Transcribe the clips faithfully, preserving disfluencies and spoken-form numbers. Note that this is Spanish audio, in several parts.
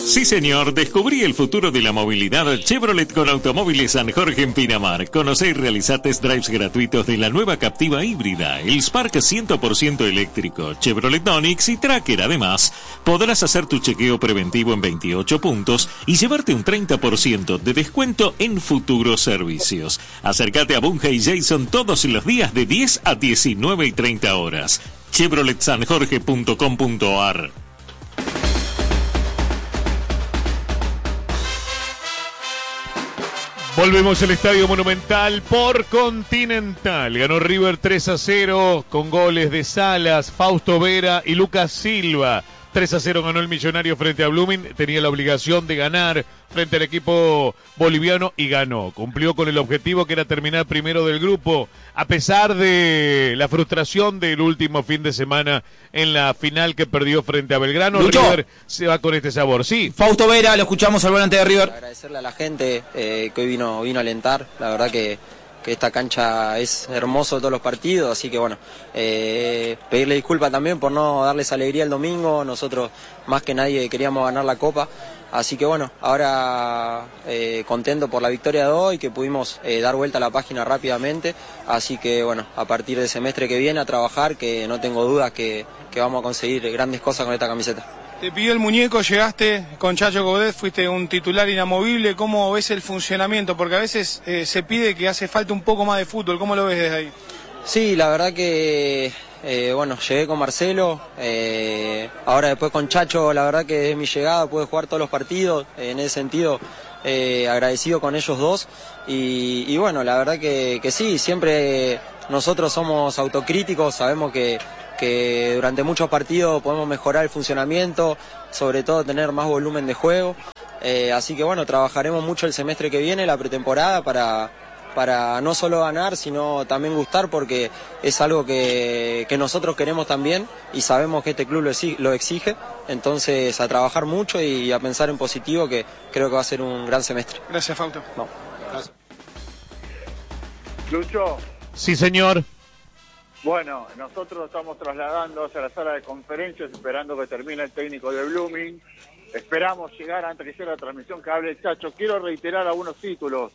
Sí, señor, descubrí el futuro de la movilidad Chevrolet con Automóviles San Jorge en Pinamar. Conocé y realizá test drives gratuitos de la nueva Captiva híbrida, el Spark cien por ciento eléctrico, Chevrolet Onix y Tracker. Además, podrás hacer tu chequeo preventivo en veintiocho puntos y llevarte un treinta por ciento de descuento en futuros servicios. Acércate a Bunge y Jason todos los días de diez a diecinueve y treinta horas. chevrolet san jorge punto com punto a r. Volvemos al Estadio Monumental por Continental. Ganó River tres a cero con goles de Salas, Fausto Vera y Lucas Silva. tres a cero ganó el Millonario frente a Blooming. Tenía la obligación de ganar frente al equipo boliviano y ganó. Cumplió con el objetivo que era terminar primero del grupo, a pesar de la frustración del último fin de semana en la final que perdió frente a Belgrano. Lucho. River se va con este sabor. Sí. Fausto Vera, lo escuchamos al volante de River. Agradecerle a la gente eh, que hoy vino, vino a alentar. La verdad que, que esta cancha es hermoso todos los partidos, así que bueno, eh, pedirle disculpas también por no darles alegría el domingo. Nosotros más que nadie queríamos ganar la Copa. Así que bueno, ahora eh, contento por la victoria de hoy, que pudimos eh, dar vuelta a la página rápidamente. Así que bueno, a partir del semestre que viene a trabajar, que no tengo dudas que, que vamos a conseguir grandes cosas con esta camiseta. Te pidió el muñeco, llegaste con Chacho Coudet, fuiste un titular inamovible. ¿Cómo ves el funcionamiento? Porque a veces eh, se pide que hace falta un poco más de fútbol. ¿Cómo lo ves desde ahí? Sí, la verdad que... Eh, bueno, llegué con Marcelo, eh, ahora después con Chacho, la verdad que desde mi llegada pude jugar todos los partidos, eh, en ese sentido eh, agradecido con ellos dos y, y bueno, la verdad que, que sí, siempre nosotros somos autocríticos, sabemos que, que durante muchos partidos podemos mejorar el funcionamiento, sobre todo tener más volumen de juego, eh, así que bueno, trabajaremos mucho el semestre que viene, la pretemporada, para... para no solo ganar, sino también gustar, porque es algo que, que nosotros queremos también y sabemos que este club lo exige, lo exige, entonces a trabajar mucho y a pensar en positivo, que creo que va a ser un gran semestre. Gracias, Fausto. No, gracias. Lucho. Sí, señor. Bueno, nosotros estamos trasladando hacia la sala de conferencias, esperando que termine el técnico de Blooming. Esperamos llegar antes que sea la transmisión que hable el Chacho. Quiero reiterar algunos títulos.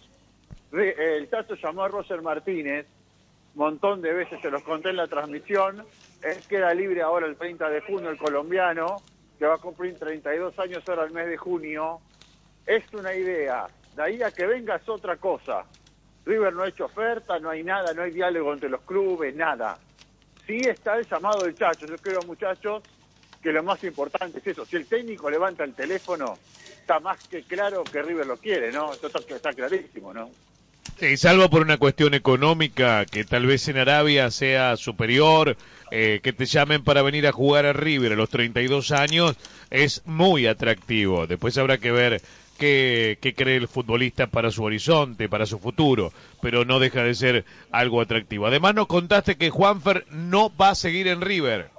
El Chacho llamó a Roger Martínez, un montón de veces se los conté en la transmisión. Él queda libre ahora el treinta de junio, el colombiano, que va a cumplir treinta y dos años ahora el mes de junio. Es una idea, de ahí a que venga es otra cosa. River no ha hecho oferta, no hay nada, no hay diálogo entre los clubes, nada. Sí está el llamado del Chacho. Yo creo, muchachos, que lo más importante es eso. Si el técnico levanta el teléfono, está más que claro que River lo quiere, ¿no? Esto está, está clarísimo, ¿no? Sí, salvo por una cuestión económica, que tal vez en Arabia sea superior, eh, que te llamen para venir a jugar a River a los treinta y dos años, es muy atractivo. Después habrá que ver qué, qué cree el futbolista para su horizonte, para su futuro, pero no deja de ser algo atractivo. Además nos contaste que Juanfer no va a seguir en River.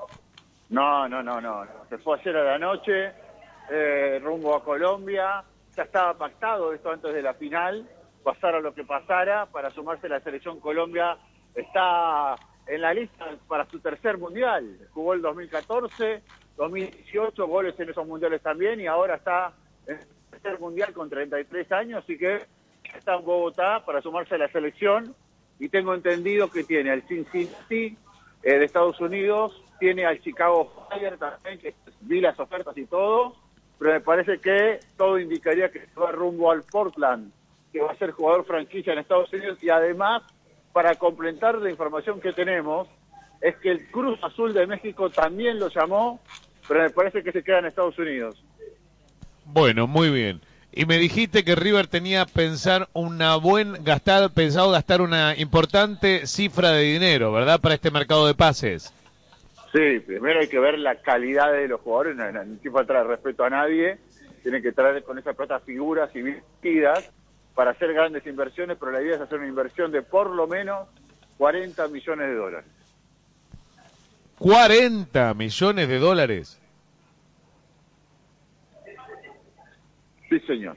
No, no, no, no. Se fue ayer a la noche, eh, rumbo a Colombia. Ya estaba pactado esto antes de la final. Pasara lo que pasara, para sumarse a la selección Colombia. Está en la lista para su tercer mundial. Jugó el dos mil catorce, dos mil dieciocho, goles en esos mundiales también, y ahora está en el tercer mundial con treinta y tres años, así que está en Bogotá para sumarse a la selección. Y tengo entendido que tiene al Cincinnati eh, de Estados Unidos, tiene al Chicago Fire también, que vi las ofertas y todo, pero me parece que todo indicaría que va rumbo al Portland, que va a ser jugador franquicia en Estados Unidos. Y además, para completar la información que tenemos, es que el Cruz Azul de México también lo llamó, pero me parece que se queda en Estados Unidos. Bueno, muy bien. Y me dijiste que River tenía pensar una buen gastar, pensado gastar una importante cifra de dinero, ¿verdad? Para este mercado de pases. Sí, primero hay que ver la calidad de los jugadores, no, no, no falta respeto a nadie, tienen que traer con esa plata figuras y vestidas para hacer grandes inversiones, pero la idea es hacer una inversión de por lo menos cuarenta millones de dólares. cuarenta millones de dólares. Sí, señor.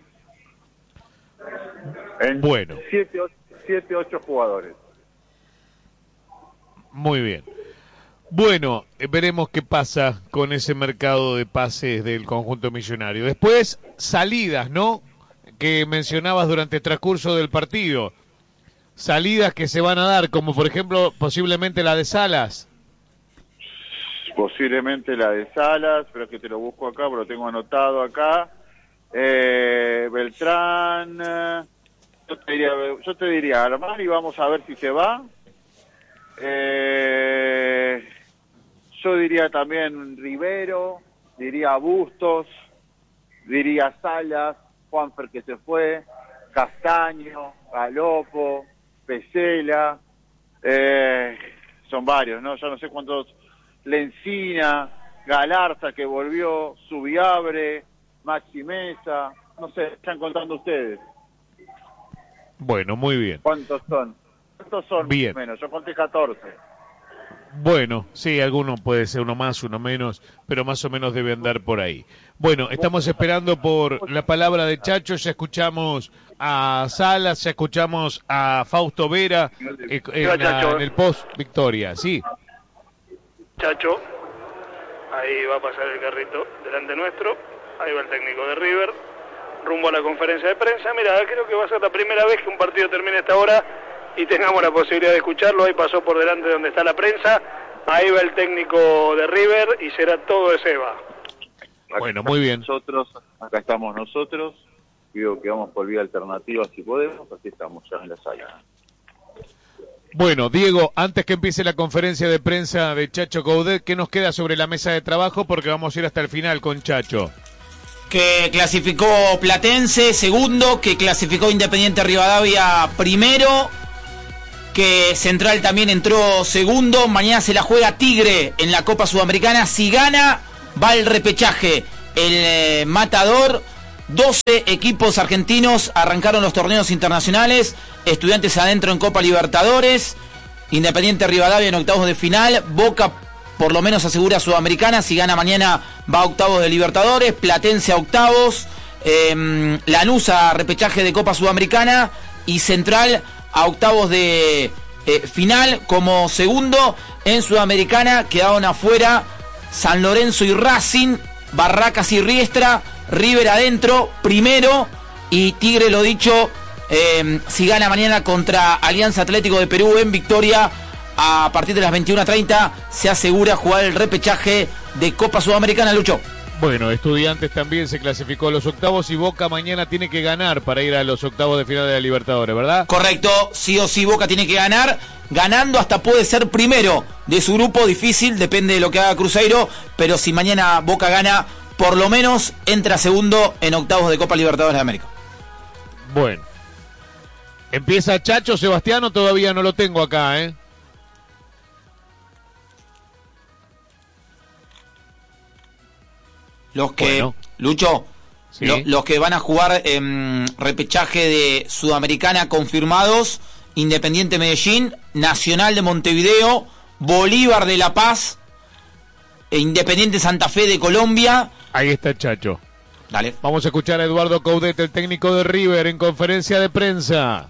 En bueno. siete, ocho jugadores. Muy bien. Bueno, eh, veremos qué pasa con ese mercado de pases del conjunto millonario. Después, salidas, ¿no? Que mencionabas durante el transcurso del partido. Salidas que se van a dar, como por ejemplo, posiblemente la de Salas. Posiblemente la de Salas, pero es que te lo busco acá, pero lo tengo anotado acá. Eh, Beltrán, eh, yo te diría, yo te diría Armani, vamos a ver si se va. Eh, yo diría también Rivero, diría Bustos, diría Salas, Juanfer que se fue, Castaño, Galopo, Pesela, eh, son varios, ¿no? Yo no sé cuántos, Lencina, Galarza que volvió, Subiabre, Maxi Mesa, no sé, están contando ustedes. Bueno, muy bien. ¿Cuántos son? ¿Cuántos son? Bien. Menos, yo conté catorce. Bueno, sí, alguno puede ser uno más, uno menos, pero más o menos debe andar por ahí. Bueno, estamos esperando por la palabra de Chacho, ya escuchamos a Salas, ya escuchamos a Fausto Vera eh, en, la, en el post victoria, ¿sí? Chacho, ahí va a pasar el carrito delante nuestro, ahí va el técnico de River, rumbo a la conferencia de prensa. Mira, creo que va a ser la primera vez que un partido termine a esta hora y tengamos la posibilidad de escucharlo. Ahí pasó por delante de donde está la prensa, ahí va el técnico de River y será todo de Seba. Bueno, muy bien. Nosotros, acá estamos nosotros, digo que vamos por vía alternativa si podemos, así estamos ya en la sala. Bueno, Diego, antes que empiece la conferencia de prensa de Chacho Coudet, ¿qué nos queda sobre la mesa de trabajo? Porque vamos a ir hasta el final con Chacho. Que clasificó Platense segundo, que clasificó Independiente Rivadavia primero, que Central también entró segundo. Mañana se la juega Tigre en la Copa Sudamericana. Si gana, va al repechaje. El eh, Matador, doce equipos argentinos arrancaron los torneos internacionales. Estudiantes adentro en Copa Libertadores, Independiente Rivadavia en octavos de final, Boca por lo menos asegura Sudamericana, si gana mañana va a octavos de Libertadores, Platense a octavos, eh, Lanús a repechaje de Copa Sudamericana y Central a octavos de eh, final. Como segundo en Sudamericana quedaron afuera San Lorenzo y Racing, Barracas y Riestra, River adentro primero y Tigre, lo dicho, Eh, si gana mañana contra Alianza Atlético de Perú en Victoria a partir de las veintiuna treinta, se asegura jugar el repechaje de Copa Sudamericana. Lucho. Bueno, Estudiantes también se clasificó a los octavos y Boca mañana tiene que ganar para ir a los octavos de final de la Libertadores, ¿verdad? Correcto, sí o sí Boca tiene que ganar, ganando hasta puede ser primero de su grupo, difícil, depende de lo que haga Cruzeiro, pero si mañana Boca gana, por lo menos entra segundo en octavos de Copa Libertadores de América. Bueno. ¿Empieza Chacho, Sebastián, o todavía no lo tengo acá, eh? Los que, bueno. Lucho, ¿sí? lo, los que van a jugar en repechaje de Sudamericana confirmados: Independiente Medellín, Nacional de Montevideo, Bolívar de La Paz, e Independiente Santa Fe de Colombia. Ahí está Chacho. Dale. Vamos a escuchar a Eduardo Coudet, el técnico de River, en conferencia de prensa.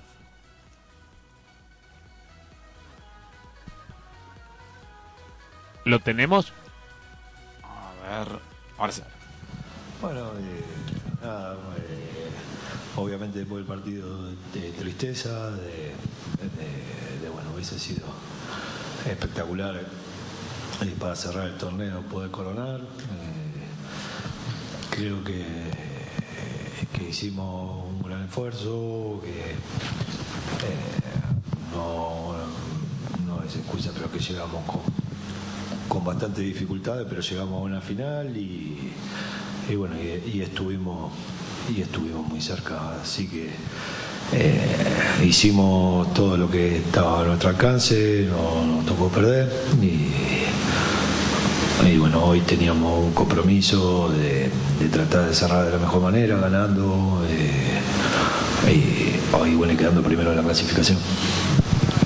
¿Lo tenemos? A ver, ahora sí. Bueno, eh, nada, eh, obviamente después del partido de tristeza, de, de, de bueno, hubiese sido espectacular eh, para cerrar el torneo, poder coronar. Eh, creo que, eh, que hicimos un gran esfuerzo, que eh, no, no es excusa, pero que llegamos con con bastantes dificultades, pero llegamos a una final y, y bueno, y, y estuvimos y estuvimos muy cerca, así que eh, hicimos todo lo que estaba a nuestro alcance, no nos tocó perder y, y bueno, hoy teníamos un compromiso de, de tratar de cerrar de la mejor manera, ganando eh, y hoy bueno, quedando primero en la clasificación.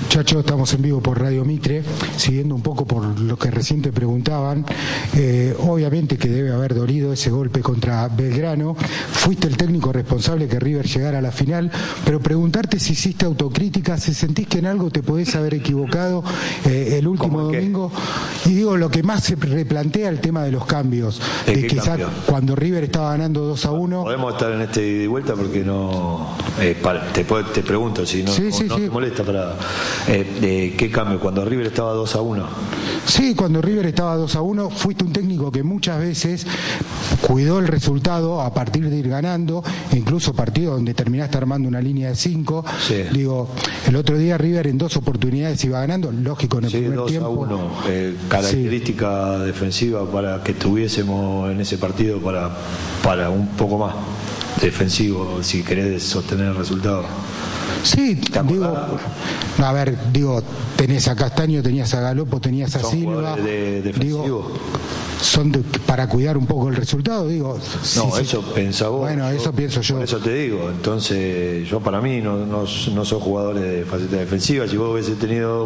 Chacho, estamos en vivo por Radio Mitre, siguiendo un poco por lo que recién te preguntaban. Eh, obviamente que debe haber dolido ese golpe contra Belgrano. Fuiste el técnico responsable que River llegara a la final, pero preguntarte si hiciste autocrítica, si sentís que en algo te podés haber equivocado eh, el último domingo. Y digo, lo que más se replantea el tema de los cambios. ¿De, de qué quizás cambio? Cuando River estaba ganando dos a uno. Podemos estar en este ida y vuelta porque no. Eh, para, te, te pregunto si no, sí, no, sí, no sí. te molesta para. Eh, de, ¿Qué cambio? Cuando River estaba dos a uno. Sí, cuando River estaba dos a uno, fuiste un técnico que muchas veces cuidó el resultado a partir de ir ganando, incluso partidos donde terminaste armando una línea de cinco. Sí. Digo, el otro día River en dos oportunidades iba ganando, lógico en el sí, primer dos tiempo. a uno. Eh, característica sí. defensiva para que estuviésemos en ese partido para, para un poco más defensivo, si querés sostener el resultado. Sí, digo, a ver, digo, tenés a Castaño, tenías a Galopo, tenías a Son Silva, de defensivo. Digo, son de, para cuidar un poco el resultado, digo. No, sí, eso sí. pensás vos. Bueno, yo, eso pienso yo. Por eso te digo, entonces yo para mí no, no, no soy jugadores de faceta defensiva. Si vos hubiese tenido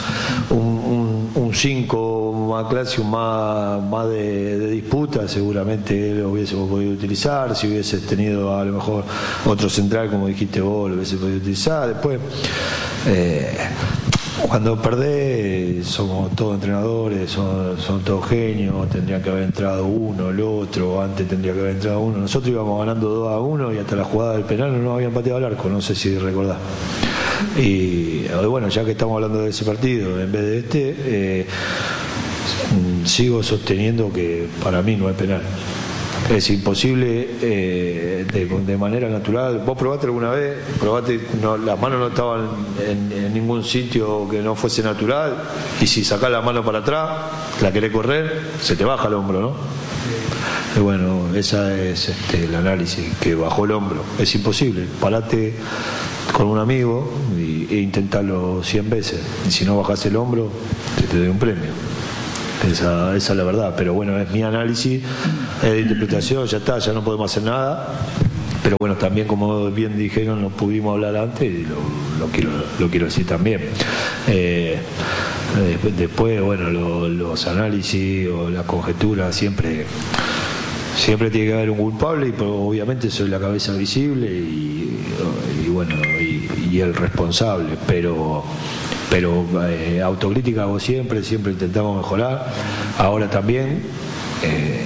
un cinco más clásico, más, más de, de disputa, seguramente lo hubiésemos podido utilizar. Si hubieses tenido a lo mejor otro central, como dijiste vos, lo hubiese podido utilizar. Después, eh, cuando perdés, somos todos entrenadores, son, son todos genios, tendría que haber entrado uno, el otro, antes tendría que haber entrado uno. Nosotros íbamos ganando dos a uno y hasta la jugada del penal no nos habían pateado al arco, no sé si recordás. Y bueno, ya que estamos hablando de ese partido en vez de este, eh, sigo sosteniendo que para mí no es penal. Es imposible eh, de, de manera natural. ¿Vos probaste alguna vez? Probaste, no, las manos no estaban en, en ningún sitio que no fuese natural, y si sacás la mano para atrás, la querés correr, se te baja el hombro, ¿no? Y bueno, ese es este, el análisis, que bajó el hombro. Es imposible. Parate con un amigo y, e intentarlo cien veces, y si no bajás el hombro, te, te doy un premio. Esa, esa es la verdad, pero bueno, es mi análisis, es de interpretación, ya está, ya no podemos hacer nada. Pero bueno, también, como bien dijeron, no pudimos hablar antes, y lo, lo, quiero, lo quiero decir también. Eh, después, bueno, lo, los análisis o las conjeturas siempre... Siempre tiene que haber un culpable, y pues, obviamente soy la cabeza visible y, y bueno, y, y el responsable, pero pero eh, autocrítica hago siempre, siempre intentamos mejorar. Ahora también eh,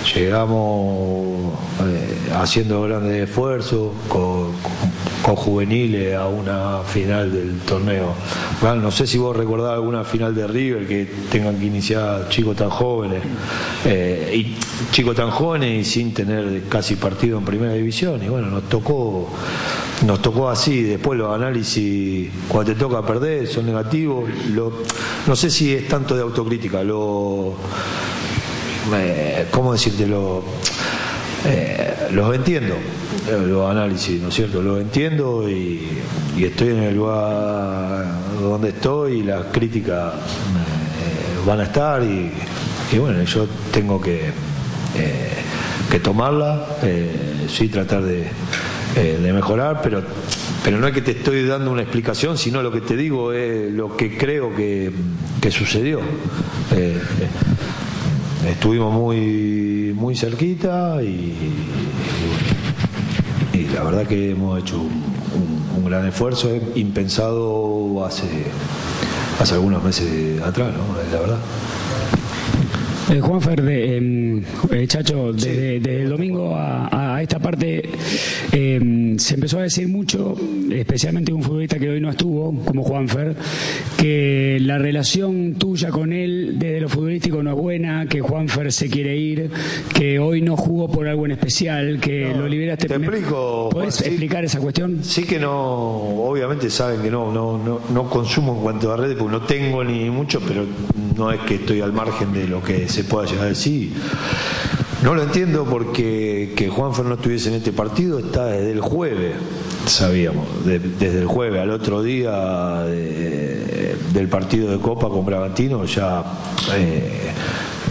llegamos eh, haciendo grandes esfuerzos con, con juveniles a una final del torneo. Bueno, no sé si vos recordás alguna final de River que tengan que iniciar chicos tan jóvenes, eh, y chicos tan jóvenes y sin tener casi partido en primera división, y bueno, nos tocó nos tocó así. Después los análisis cuando te toca perder son negativos. Lo, no sé si es tanto de autocrítica, lo eh, ¿cómo decírtelo? Eh, los entiendo, los análisis, ¿no es cierto? Los entiendo, y, y estoy en el lugar donde estoy, y las críticas eh, van a estar, y, y bueno, yo tengo que eh, que tomarla, eh, sí, tratar de, eh, de mejorar, pero pero no es que te estoy dando una explicación, sino lo que te digo es lo que creo que, que sucedió. Eh, eh, estuvimos muy muy cerquita, y, y, y la verdad que hemos hecho un, un, un gran esfuerzo, eh, impensado hace hace algunos meses atrás, ¿no? La verdad. Eh, Juanfer, de, eh, eh, Chacho, desde, sí. desde el domingo a, a esta parte eh, se empezó a decir mucho, especialmente de un futbolista que hoy no estuvo, como Juanfer, que la relación tuya con él desde lo futbolístico no es buena, que Juanfer se quiere ir, que hoy no jugó por algo en especial, que no, lo liberaste. Te explico. ¿Podés sí, explicar esa cuestión? Sí, que no, obviamente saben que no, no, no, no consumo en cuanto a redes, porque no tengo ni mucho, pero no es que estoy al margen de lo que se pueda llegar a decir. No lo entiendo, porque que Juanfer no estuviese en este partido está desde el jueves, sabíamos, de, desde el jueves al otro día de, del partido de Copa con Bragantino, ya eh,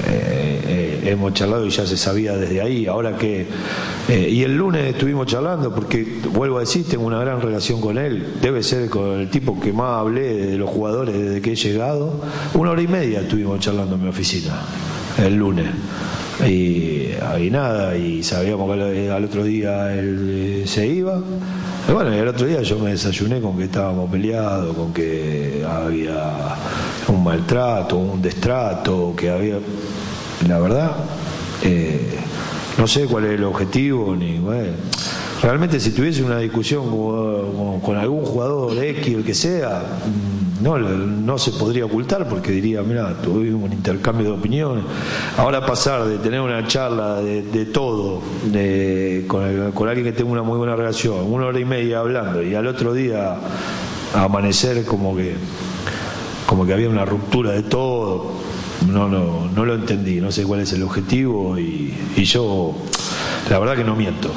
eh, eh, hemos charlado y ya se sabía desde ahí. Ahora que eh, y el lunes estuvimos charlando, porque vuelvo a decir, tengo una gran relación con él, debe ser con el tipo que más hablé de los jugadores desde que he llegado. Una hora y media estuvimos charlando en mi oficina el lunes. Y, y nada, y sabíamos que al otro día él eh, se iba. Y bueno, y el otro día yo me desayuné con que estábamos peleados, con que había un maltrato, un destrato, que había, la verdad, eh, no sé cuál es el objetivo, ni bueno, realmente si tuviese una discusión con, con, con algún jugador X, el que sea, no, no se podría ocultar, porque diría, mira, tuvimos un intercambio de opiniones. Ahora pasar de tener una charla de, de todo de, con, el, con alguien que tenga una muy buena relación, una hora y media hablando, y al otro día amanecer como que como que había una ruptura de todo, no no no lo entendí, no sé cuál es el objetivo, y, y yo la verdad que no miento.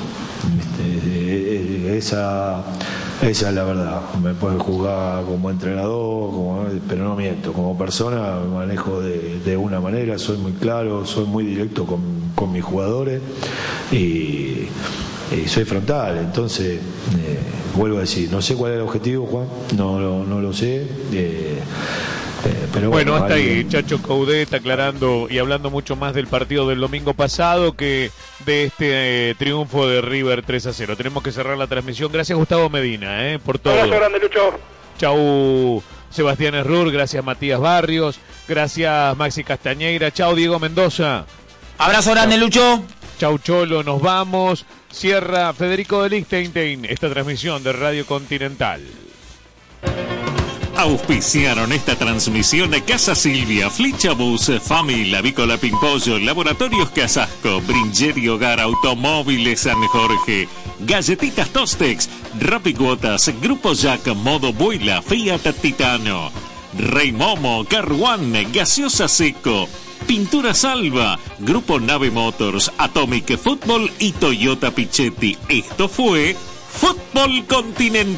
Esa Esa es la verdad. Me pueden juzgar como entrenador, como, pero no miento. Como persona me manejo de, de una manera, soy muy claro, soy muy directo con, con mis jugadores y, y soy frontal. Entonces, eh, vuelvo a decir, no sé cuál es el objetivo, Juan, no, no, no lo sé. Eh, Eh, pero bueno, bueno, hasta alguien... ahí Chacho Coudet aclarando y hablando mucho más del partido del domingo pasado que de este eh, triunfo de River tres a cero. Tenemos que cerrar la transmisión. Gracias Gustavo Medina eh, por todo. Abrazo grande, Lucho. Chau Sebastián Herrur, gracias Matías Barrios, gracias Maxi Castañeira, chau Diego Mendoza. Abrazo grande, chau. Lucho. Chau Cholo, nos vamos. Cierra Federico de Lichtenstein esta transmisión de Radio Continental. Auspiciaron esta transmisión a Casa Silvia, Flichabus, Family, Avícola Pimpollo, Laboratorios Casasco, Bringerio Hogar, Automóviles San Jorge, Galletitas Tostex, Rapicuotas, Grupo Jack, Modo Vuela, Fiat Titano, Rey Momo, Car One, Gaseosa Seco, Pintura Salva, Grupo Nave Motors, Atomic Fútbol y Toyota Pichetti. Esto fue Fútbol Continental.